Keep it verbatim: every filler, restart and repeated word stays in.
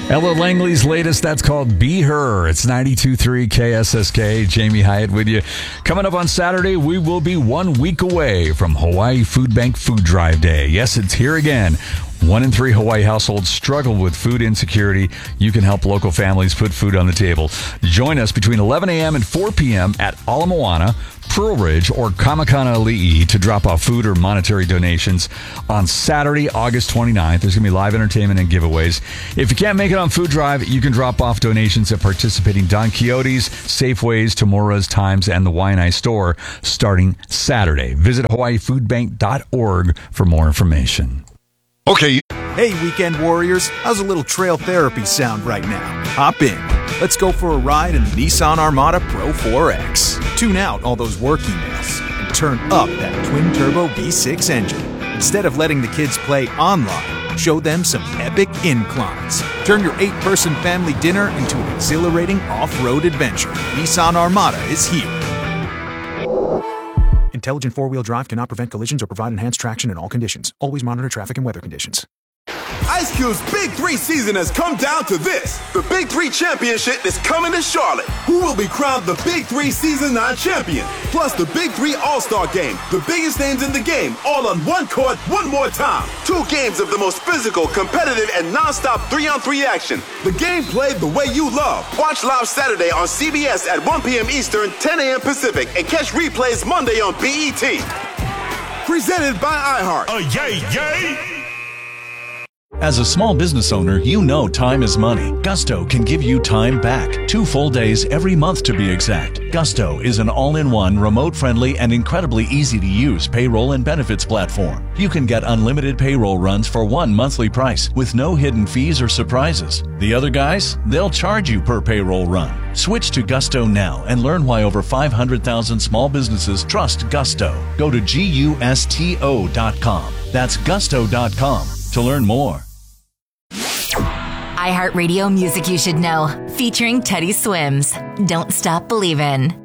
Ella Langley's latest, that's called Be Her. It's ninety-two point three K S S K. Jamie Hyatt with you. Coming up on Saturday, we will be one week away from Hawaii Food Bank Food Drive Day. Yes, it's here again. One in three Hawaii households struggle with food insecurity. You can help local families put food on the table. Join us between eleven a.m. and four p.m. at Ala Moana, Pearl Ridge, or Kamakana Ali'i to drop off food or monetary donations on Saturday, August twenty-ninth. There's going to be live entertainment and giveaways. If you can't make it on Food Drive, you can drop off donations at participating Don Quixote's, Safeways, Tamora's, Times, and the Waianae store starting Saturday. Visit hawaii food bank dot org for more information. Okay. Hey, weekend warriors, how's a little trail therapy sound right now? Hop in. Let's go for a ride in the Nissan Armada Pro four X. Tune out all those work emails and turn up that twin-turbo V six engine. Instead of letting the kids play online, show them some epic inclines. Turn your eight-person family dinner into an exhilarating off-road adventure. Nissan Armada is here. Intelligent four-wheel drive cannot prevent collisions or provide enhanced traction in all conditions. Always monitor traffic and weather conditions. Ice Cube's Big Three season has come down to this. The Big Three Championship is coming to Charlotte. Who will be crowned the Big Three Season nine champion? Plus the Big Three All-Star Game. The biggest names in the game, all on one court, one more time. Two games of the most physical, competitive, and non-stop three-on-three action. The game played the way you love. Watch live Saturday on C B S at one p.m. Eastern, ten a.m. Pacific, and catch replays Monday on B E T. Presented by iHeart. Oh, yay, yay! As a small business owner, you know time is money. Gusto can give you time back. Two full days every month to be exact. Gusto is an all-in-one, remote-friendly, and incredibly easy-to-use payroll and benefits platform. You can get unlimited payroll runs for one monthly price with no hidden fees or surprises. The other guys, they'll charge you per payroll run. Switch to Gusto now and learn why over five hundred thousand small businesses trust Gusto. Go to gusto dot com. That's gusto dot com to learn more. iHeartRadio Music You Should Know, featuring Teddy Swims. Don't Stop Believin'.